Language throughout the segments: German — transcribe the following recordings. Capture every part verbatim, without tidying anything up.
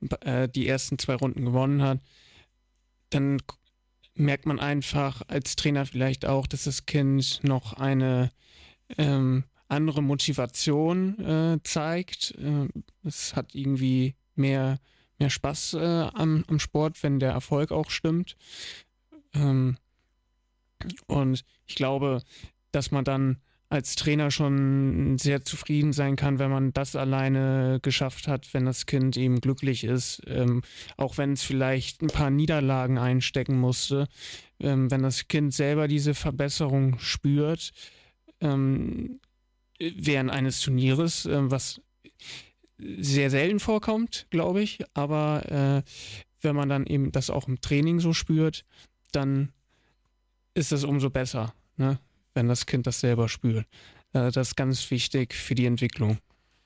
äh, die ersten zwei Runden gewonnen hat, dann merkt man einfach als Trainer vielleicht auch, dass das Kind noch eine ähm, andere Motivation äh, zeigt. Äh, es hat irgendwie mehr, mehr Spaß äh, am, am Sport, wenn der Erfolg auch stimmt. Ähm, und ich glaube, dass man dann als Trainer schon sehr zufrieden sein kann, wenn man das alleine geschafft hat, wenn das Kind eben glücklich ist, ähm, auch wenn es vielleicht ein paar Niederlagen einstecken musste, ähm, wenn das Kind selber diese Verbesserung spürt, ähm, während eines Turnieres, äh, was sehr selten vorkommt, glaube ich, aber äh, wenn man dann eben das auch im Training so spürt, dann ist es umso besser, ne? Wenn das Kind das selber spürt. Äh, das ist ganz wichtig für die Entwicklung.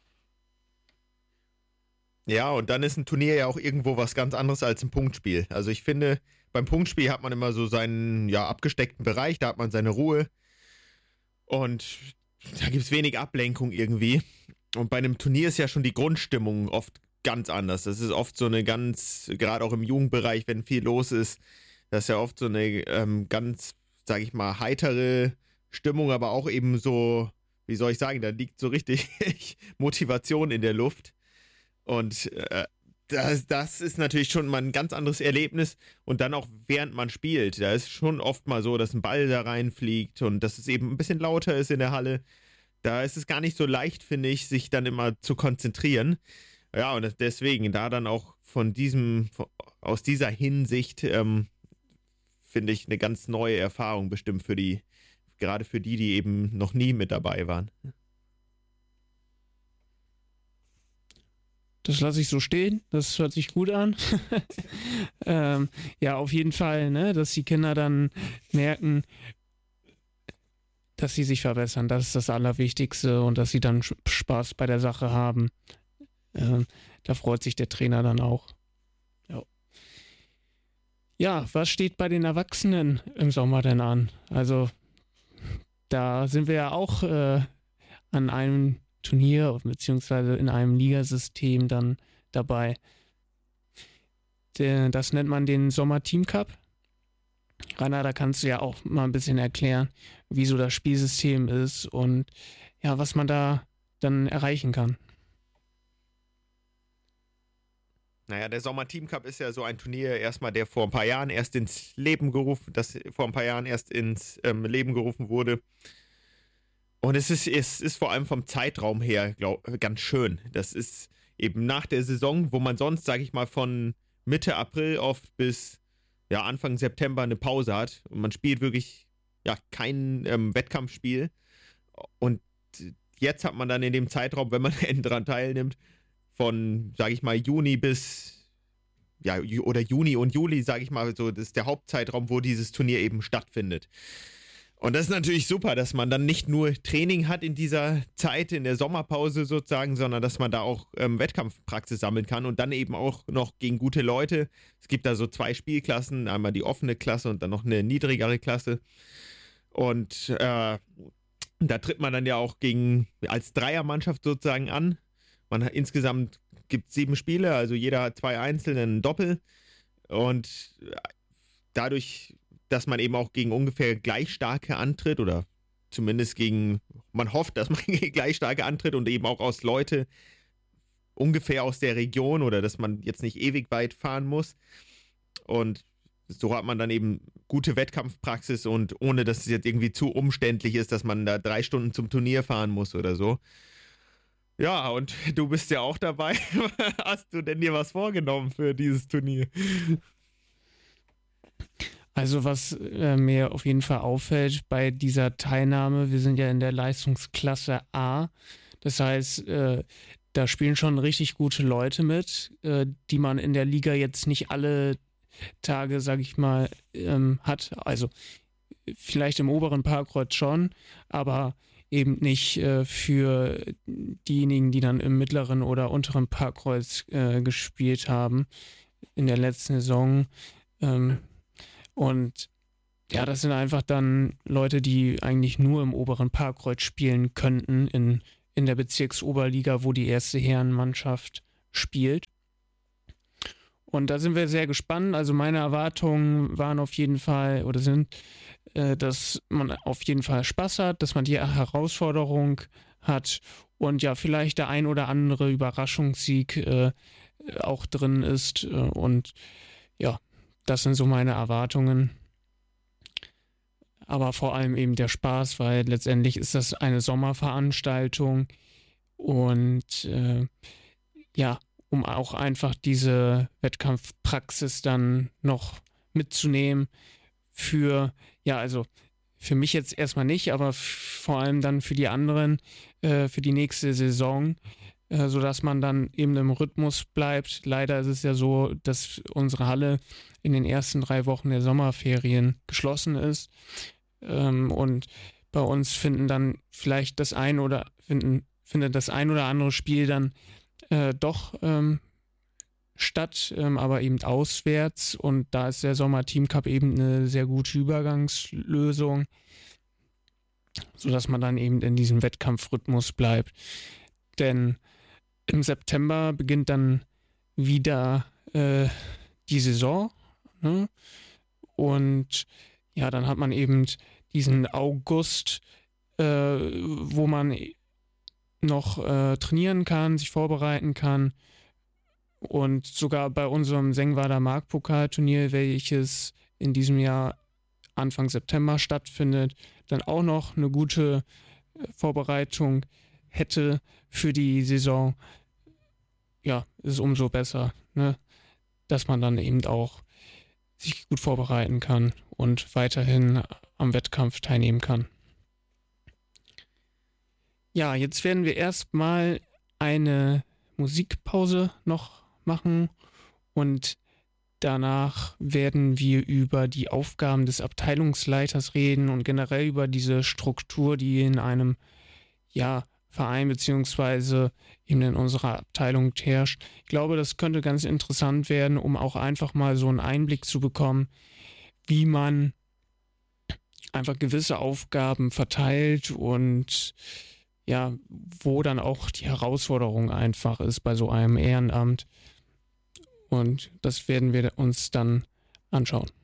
Ja, und dann ist ein Turnier ja auch irgendwo was ganz anderes als ein Punktspiel. Also ich finde, beim Punktspiel hat man immer so seinen ja, abgesteckten Bereich, da hat man seine Ruhe und da gibt es wenig Ablenkung irgendwie. Und bei einem Turnier ist ja schon die Grundstimmung oft ganz anders. Das ist oft so eine ganz, gerade auch im Jugendbereich, wenn viel los ist, das ist ja oft so eine ähm, ganz, sag ich mal, heitere Stimmung, aber auch eben so, wie soll ich sagen, da liegt so richtig Motivation in der Luft. Und äh, das, das ist natürlich schon mal ein ganz anderes Erlebnis. Und dann auch während man spielt, da ist schon oft mal so, dass ein Ball da reinfliegt und dass es eben ein bisschen lauter ist in der Halle. Da ist es gar nicht so leicht, finde ich, sich dann immer zu konzentrieren. Ja, und deswegen, da dann auch von diesem, aus dieser Hinsicht, ähm, finde ich, eine ganz neue Erfahrung bestimmt für die, gerade für die, die eben noch nie mit dabei waren. Das lasse ich so stehen, das hört sich gut an. ähm, ja, auf jeden Fall, ne, dass die Kinder dann merken, dass sie sich verbessern, das ist das Allerwichtigste und dass sie dann Spaß bei der Sache haben. Ähm, da freut sich der Trainer dann auch. Ja. Ja, was steht bei den Erwachsenen im Sommer denn an? Also da sind wir ja auch äh, an einem Turnier beziehungsweise in einem Ligasystem dann dabei. Der, das nennt man den Sommer Team Cup. Rainer, da kannst du ja auch mal ein bisschen erklären, wie so das Spielsystem ist und ja, was man da dann erreichen kann. Naja, der Sommer Team Cup ist ja so ein Turnier erstmal, der vor ein paar Jahren erst ins Leben gerufen, das vor ein paar Jahren erst ins ähm, Leben gerufen wurde. Und es ist, es ist vor allem vom Zeitraum her glaub, ganz schön. Das ist eben nach der Saison, wo man sonst, sag ich mal, von Mitte April oft bis ja, Anfang September eine Pause hat. Und man spielt wirklich ja, kein ähm, Wettkampfspiel. Und jetzt hat man dann in dem Zeitraum, wenn man dran teilnimmt, von, sag ich mal, Juni bis, ja, oder Juni und Juli, sag ich mal, so, das ist der Hauptzeitraum, wo dieses Turnier eben stattfindet. Und das ist natürlich super, dass man dann nicht nur Training hat in dieser Zeit, in der Sommerpause sozusagen, sondern dass man da auch ähm, Wettkampfpraxis sammeln kann und dann eben auch noch gegen gute Leute. Es gibt da so zwei Spielklassen, einmal die offene Klasse und dann noch eine niedrigere Klasse. Und äh, da tritt man dann ja auch gegen, als Dreiermannschaft sozusagen an. Man hat insgesamt gibt sieben Spiele, also jeder hat zwei Einzel, ein Doppel. Und dadurch, dass man eben auch gegen ungefähr gleich starke antritt oder zumindest gegen, man hofft, dass man gegen gleich starke antritt und eben auch aus Leute ungefähr aus der Region oder dass man jetzt nicht ewig weit fahren muss. Und so hat man dann eben gute Wettkampfpraxis und ohne, dass es jetzt irgendwie zu umständlich ist, dass man da drei Stunden zum Turnier fahren muss oder so. Ja, und du bist ja auch dabei. Hast du denn dir was vorgenommen für dieses Turnier? Also was äh, mir auf jeden Fall auffällt bei dieser Teilnahme, wir sind ja in der Leistungsklasse A, das heißt, äh, da spielen schon richtig gute Leute mit, äh, die man in der Liga jetzt nicht alle Tage, sag ich mal, ähm, hat. Also vielleicht im oberen Parkkreuz schon, aber eben nicht äh, für diejenigen, die dann im mittleren oder unteren Parkkreuz äh, gespielt haben in der letzten Saison. Ähm, und ja, das sind einfach dann Leute, die eigentlich nur im oberen Parkkreuz spielen könnten in, in der Bezirksoberliga, wo die erste Herrenmannschaft spielt. Und da sind wir sehr gespannt. Also meine Erwartungen waren auf jeden Fall oder sind, äh, dass man auf jeden Fall Spaß hat, dass man die Herausforderung hat und ja, vielleicht der ein oder andere Überraschungssieg äh, auch drin ist. Äh, und ja, das sind so meine Erwartungen. Aber vor allem eben der Spaß, weil letztendlich ist das eine Sommerveranstaltung und äh, ja, um auch einfach diese Wettkampfpraxis dann noch mitzunehmen für, ja, also für mich jetzt erstmal nicht, aber f- vor allem dann für die anderen, äh, für die nächste Saison, äh, sodass man dann eben im Rhythmus bleibt. Leider ist es ja so, dass unsere Halle in den ersten drei Wochen der Sommerferien geschlossen ist. Ähm, und bei uns finden dann vielleicht das ein oder finden, findet das ein oder andere Spiel dann äh, doch ähm, statt, ähm, aber eben auswärts. Und da ist der Sommer Team Cup eben eine sehr gute Übergangslösung, sodass man dann eben in diesem Wettkampfrhythmus bleibt. Denn im September beginnt dann wieder äh, die Saison. Ne? Und ja, dann hat man eben diesen August, äh, wo man noch äh, trainieren kann, sich vorbereiten kann. Und sogar bei unserem Sengwader Marktpokalturnier, welches in diesem Jahr Anfang September stattfindet, dann auch noch eine gute äh, Vorbereitung hätte für die Saison. Ja, ist umso besser, ne? Dass man dann eben auch sich gut vorbereiten kann und weiterhin am Wettkampf teilnehmen kann. Ja, jetzt werden wir erstmal eine Musikpause noch machen und danach werden wir über die Aufgaben des Abteilungsleiters reden und generell über diese Struktur, die in einem ja, Verein beziehungsweise eben in unserer Abteilung herrscht. Ich glaube, das könnte ganz interessant werden, um auch einfach mal so einen Einblick zu bekommen, wie man einfach gewisse Aufgaben verteilt und ja, wo dann auch die Herausforderung einfach ist bei so einem Ehrenamt. Und das werden wir uns dann anschauen.